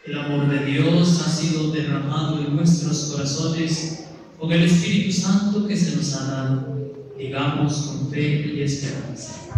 El amor de Dios ha sido derramado en nuestros corazones con el Espíritu Santo que se nos ha dado. Digamos con fe y esperanza.